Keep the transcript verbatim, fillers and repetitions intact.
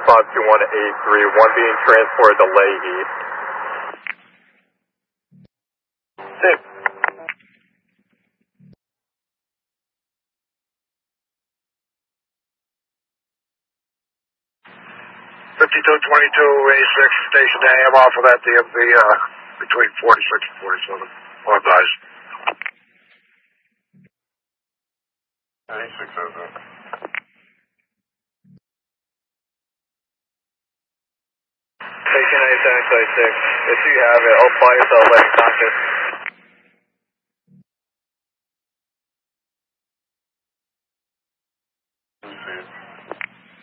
five two one eight three, one being transported to Leahy. Six. fifty-two twenty-two, A six, station A. I'm off of that D M V uh, between forty-six and forty-seven. All guys. A six has that. Station A seven six. If you have it, I'll fly yourself like conscious.